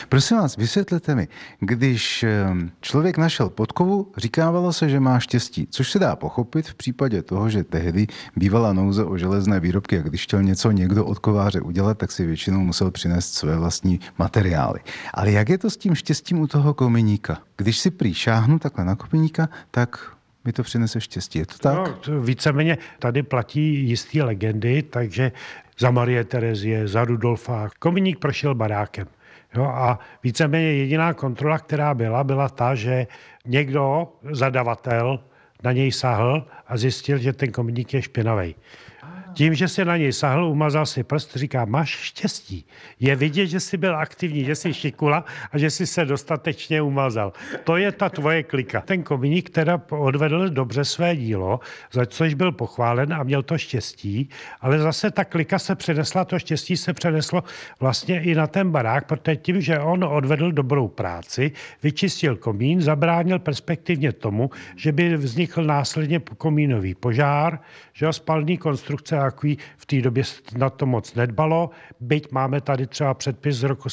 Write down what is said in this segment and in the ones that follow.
Prosím vás, vysvětlete mi, když člověk našel podkovu, říkávalo se, že má štěstí, což se dá pochopit v případě toho, že tehdy bývala nouze o železné výrobky a když chtěl něco někdo od kováře udělat, tak si většinou musel přinést své vlastní materiály. Ale jak je to s tím štěstím u toho kominíka? Když si prý šáhnu takhle na kominíka, tak mi to přinese štěstí. Je to tak? No, víceméně tady platí jistý legendy, takže za Marie Terezie, za Rudolfa. Kominík prošel barákem. Jo, a víceméně jediná kontrola, která byla ta, že někdo, zadavatel, na něj sahl a zjistil, že ten kominík je špinavý. Tím, že si na něj sahl, umazal si prst, říká, máš štěstí. Je vidět, že jsi byl aktivní, že jsi šikula a že jsi se dostatečně umazal. To je ta tvoje klika. Ten kominík teda odvedl dobře své dílo, za což byl pochválen a měl to štěstí, ale zase ta klika se přenesla, to štěstí se přeneslo vlastně i na ten barák, protože tím, že on odvedl dobrou práci, vyčistil komín, zabránil perspektivně tomu, že by vznikl následně komínový požár, že spalný konstrukce takový v té době na to moc nedbalo, byť máme tady třeba předpis z roku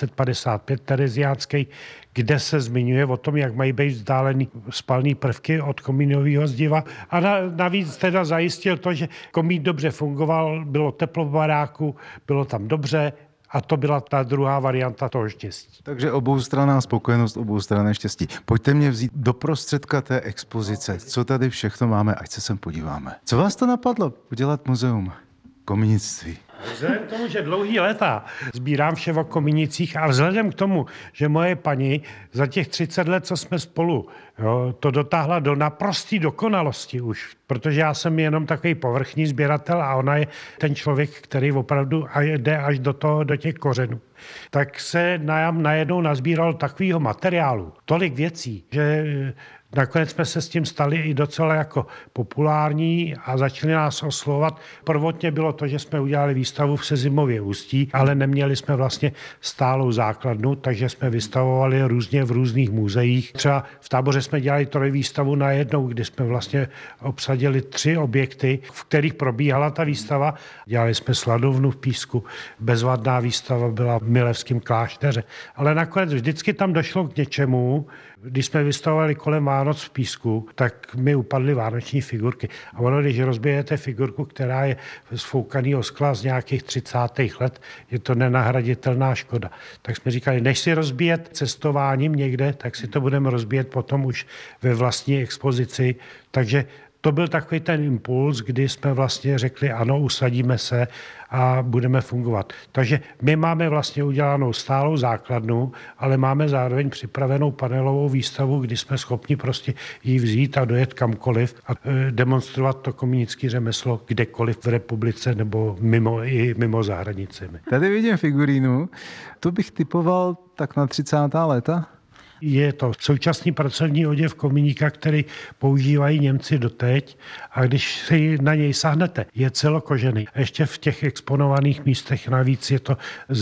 1755 tereziánský, kde se zmiňuje o tom, jak mají být vzdálený spalný prvky od komínového zdiva. A navíc teda zajistil to, že komín dobře fungoval, bylo teplo v baráku, bylo tam dobře, a to byla ta druhá varianta toho štěstí. Takže oboustranná spokojenost, oboustranné štěstí. Pojďte mě vzít do prostředka té expozice. Co tady všechno máme, ať se sem podíváme. Co vás to napadlo udělat muzeum kominictví? Vzhledem k tomu, že dlouhý léta sbírám vše o kominicích a vzhledem k tomu, že moje paní za těch 30 let, co jsme spolu, to dotáhla do naprosté dokonalosti už, protože já jsem jenom takový povrchní sběratel a ona je ten člověk, který opravdu jde až do těch kořenů. Tak se najednou nazbíral takového materiálu, tolik věcí, že nakonec jsme se s tím stali i docela jako populární a začali nás oslovovat. Prvotně bylo to, že jsme udělali výstavu v Sezimově Ústí, ale neměli jsme vlastně stálou základnu, takže jsme vystavovali různě v různých muzeích. Třeba v Táboře jsme dělali trojvýstavu najednou, kdy jsme vlastně obsadili 3 objekty, v kterých probíhala ta výstava. Dělali jsme sladovnu v Písku, bezvadná výstava byla v Milevském klášteře. Ale nakonec vždycky tam došlo k něčemu. Když jsme vystavovali kolem Vánoc v Písku, tak mi upadly vánoční figurky. A ono, když rozbijete figurku, která je z foukaného skla z nějakých 30. let, je to nenahraditelná škoda. Tak jsme říkali, než si rozbíjet cestováním někde, tak si to budeme rozbíjet potom už ve vlastní expozici. Takže to byl takový ten impuls, kdy jsme vlastně řekli, ano, usadíme se a budeme fungovat. Takže my máme vlastně udělanou stálou základnu, ale máme zároveň připravenou panelovou výstavu, kdy jsme schopni prostě ji vzít a dojet kamkoliv a demonstrovat to kominické řemeslo kdekoliv v republice nebo mimo za hranicemi. Tady vidím figurínu, to bych typoval tak na 30. léta. Je to současný pracovní oděv kominíka, který používají Němci doteď a když si na něj sáhnete, je celokožený. Ještě v těch exponovaných místech navíc je to